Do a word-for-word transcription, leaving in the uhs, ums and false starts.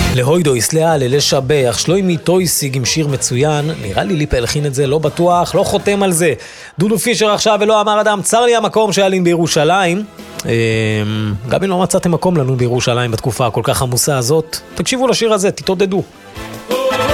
להוידו, יסלעה, ללשבח, שלוימי טויסיג עם שיר מצוין, נראה לי ליפה הלחין את זה, לא בטוח, לא חותם על זה. דודו פישר עכשיו ולא אמר אדם, צר לי המקום שעלים בירושלים. גם אם לא מצאתם מקום לנו בירושלים בתקופה הכל כך עמוסה הזאת, תקשיבו לשיר הזה, תתעודדו.